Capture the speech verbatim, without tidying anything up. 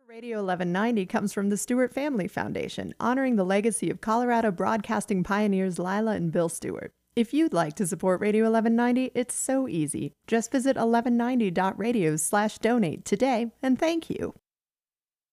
Radio eleven ninety comes from the Stewart Family Foundation, honoring the legacy of Colorado broadcasting pioneers Lila and Bill Stewart. If you'd like to support Radio eleven ninety, it's so easy. Just visit eleven ninety dot radio slash donate today, and thank you.